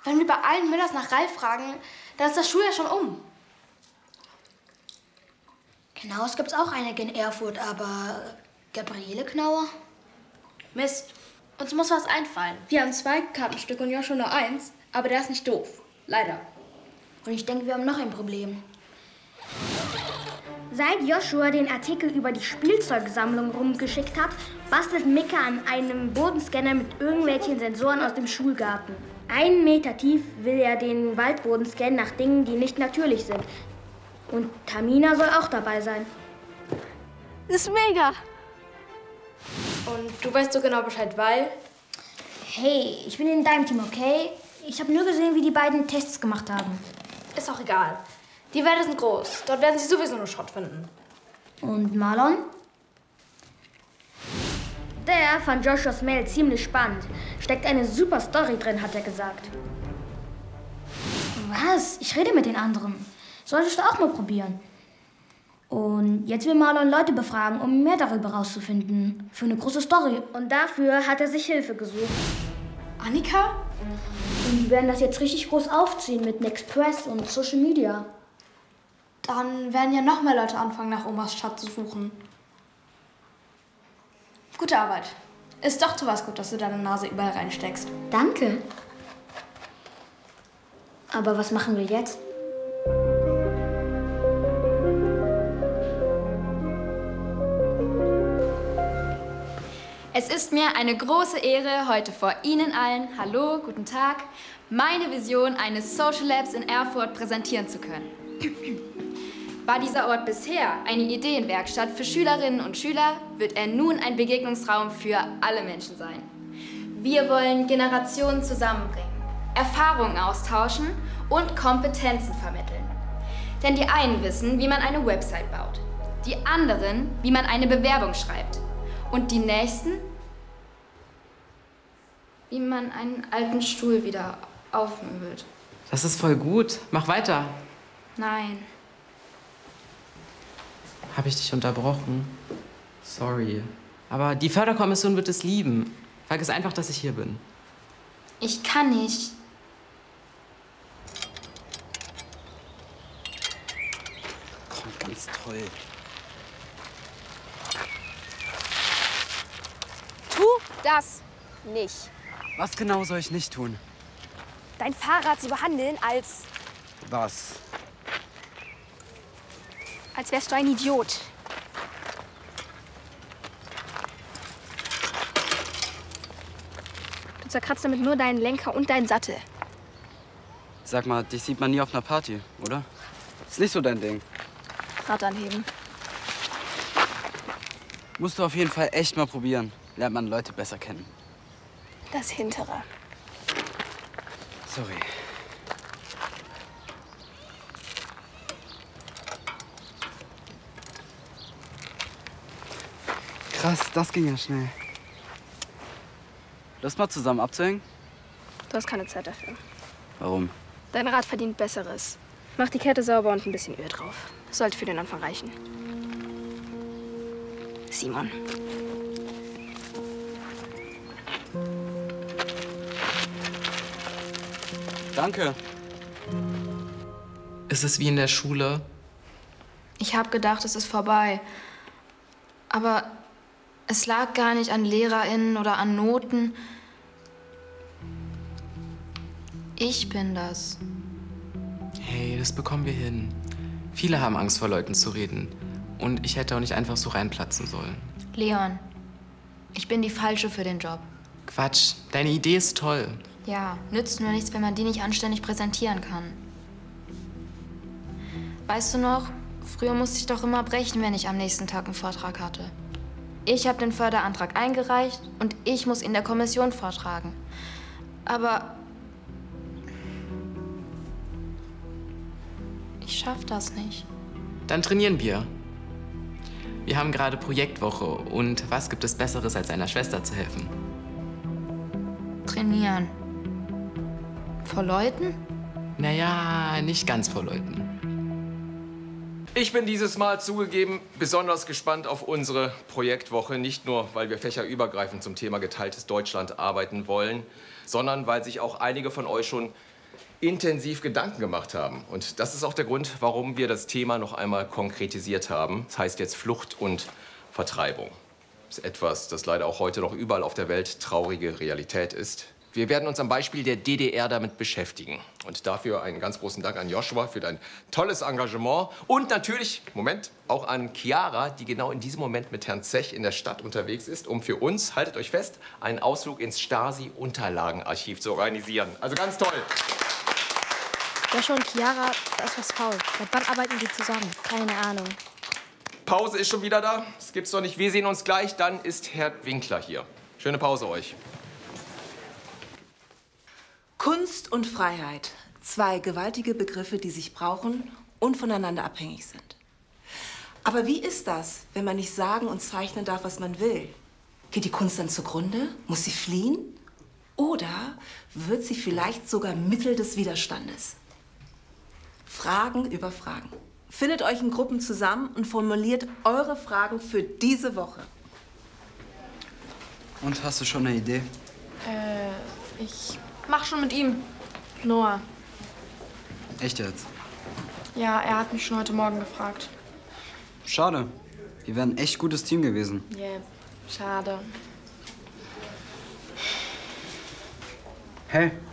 Wenn wir bei allen Müllers nach Ralf fragen, dann ist das Schuljahr schon um. Knaus gibt's auch einige in Erfurt, aber Gabriele Knauer? Mist, uns muss was einfallen. Wir haben 2 Kartenstücke und Joshua nur 1, aber der ist nicht doof. Leider. Und ich denke, wir haben noch ein Problem. Seit Joshua den Artikel über die Spielzeugsammlung rumgeschickt hat, bastelt Mika an einem Bodenscanner mit irgendwelchen Sensoren aus dem Schulgarten. 1 Meter tief will er den Waldboden scannen nach Dingen, die nicht natürlich sind. Und Tamina soll auch dabei sein. Das ist mega. Und du weißt so genau Bescheid, weil? Hey, ich bin in deinem Team, okay? Ich habe nur gesehen, wie die beiden Tests gemacht haben. Ist auch egal. Die Wälder sind groß. Dort werden sie sowieso nur Schrott finden. Und Marlon? Der fand Joshuas Mail ziemlich spannend. Steckt eine super Story drin, hat er gesagt. Was? Ich rede mit den anderen. Solltest du auch mal probieren. Und jetzt will Marlon Leute befragen, um mehr darüber rauszufinden. Für eine große Story. Und dafür hat er sich Hilfe gesucht. Annika? Und die werden das jetzt richtig groß aufziehen mit Next Press und Social Media. Dann werden ja noch mehr Leute anfangen, nach Omas Schatz zu suchen. Gute Arbeit. Ist doch zu was gut, dass du deine Nase überall reinsteckst. Danke. Aber was machen wir jetzt? Es ist mir eine große Ehre, heute vor Ihnen allen, hallo, guten Tag, meine Vision eines Social Labs in Erfurt präsentieren zu können. War dieser Ort bisher eine Ideenwerkstatt für Schülerinnen und Schüler, wird er nun ein Begegnungsraum für alle Menschen sein. Wir wollen Generationen zusammenbringen, Erfahrungen austauschen und Kompetenzen vermitteln. Denn die einen wissen, wie man eine Website baut, die anderen, wie man eine Bewerbung schreibt und die nächsten, wie man einen alten Stuhl wieder aufmöbelt. Das ist voll gut. Mach weiter. Nein. Habe ich dich unterbrochen? Sorry. Aber die Förderkommission wird es lieben. Vergiss einfach, dass ich hier bin. Ich kann nicht. Komm, ganz toll. Tu das nicht. Was genau soll ich nicht tun? Dein Fahrrad so behandeln, als Was? wärst du ein Idiot. Du zerkratzt damit nur deinen Lenker und deinen Sattel. Sag mal, dich sieht man nie auf einer Party, oder? Ist nicht so dein Ding. Rad anheben. Musst du auf jeden Fall echt mal probieren. Lernt man Leute besser kennen. Das Hintere. Sorry. Krass, das ging ja schnell. Lass mal zusammen abzuhängen? Du hast keine Zeit dafür. Warum? Dein Rad verdient Besseres. Mach die Kette sauber und ein bisschen Öl drauf. Das sollte für den Anfang reichen. Simon. Danke. Ist es wie in der Schule? Ich habe gedacht, es ist vorbei. Aber es lag gar nicht an LehrerInnen oder an Noten. Ich bin das. Hey, das bekommen wir hin. Viele haben Angst vor Leuten zu reden. Und ich hätte auch nicht einfach so reinplatzen sollen. Leon, ich bin die Falsche für den Job. Quatsch, deine Idee ist toll. Ja, nützt nur nichts, wenn man die nicht anständig präsentieren kann. Weißt du noch, früher musste ich doch immer brechen, wenn ich am nächsten Tag einen Vortrag hatte. Ich habe den Förderantrag eingereicht und ich muss ihn der Kommission vortragen. Aber ich schaff das nicht. Dann trainieren wir. Wir haben gerade Projektwoche und was gibt es Besseres, als einer Schwester zu helfen? Trainieren. Vor Leuten? Naja, nicht ganz vor Leuten. Ich bin dieses Mal zugegeben besonders gespannt auf unsere Projektwoche. Nicht nur, weil wir fächerübergreifend zum Thema geteiltes Deutschland arbeiten wollen, sondern weil sich auch einige von euch schon intensiv Gedanken gemacht haben. Und das ist auch der Grund, warum wir das Thema noch einmal konkretisiert haben. Das heißt jetzt Flucht und Vertreibung. Das ist etwas, das leider auch heute noch überall auf der Welt traurige Realität ist. Wir werden uns am Beispiel der DDR damit beschäftigen. Und dafür einen ganz großen Dank an Joshua für dein tolles Engagement. Und natürlich, Moment, auch an Chiara, die genau in diesem Moment mit Herrn Zech in der Stadt unterwegs ist, um für uns, haltet euch fest, einen Ausflug ins Stasi-Unterlagenarchiv zu organisieren. Also ganz toll. Joshua und Chiara, da ist was faul. Seit wann arbeiten die zusammen? Keine Ahnung. Pause ist schon wieder da. Das gibt's doch nicht. Wir sehen uns gleich. Dann ist Herr Winkler hier. Schöne Pause euch. Kunst und Freiheit. 2 gewaltige Begriffe, die sich brauchen und voneinander abhängig sind. Aber wie ist das, wenn man nicht sagen und zeichnen darf, was man will? Geht die Kunst dann zugrunde? Muss sie fliehen? Oder wird sie vielleicht sogar Mittel des Widerstandes? Fragen über Fragen. Findet euch in Gruppen zusammen und formuliert eure Fragen für diese Woche. Und hast du schon eine Idee? Ich mach schon mit ihm. Noah. Echt jetzt? Ja, er hat mich schon heute Morgen gefragt. Schade. Wir wären ein echt gutes Team gewesen. Schade. Hey,